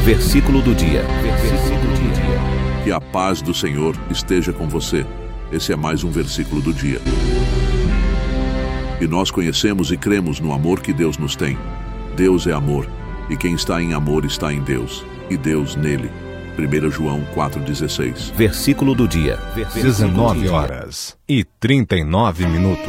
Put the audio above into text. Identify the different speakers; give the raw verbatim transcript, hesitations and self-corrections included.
Speaker 1: Versículo do dia. Versículo do dia.
Speaker 2: Que a paz do Senhor esteja com você. Esse é mais um versículo do dia. E nós conhecemos e cremos no amor que Deus nos tem. Deus é amor, e quem está em amor está em Deus, e Deus nele. primeiro João quatro dezesseis.
Speaker 1: Versículo do dia.
Speaker 3: dezenove horas e trinta e nove minutos.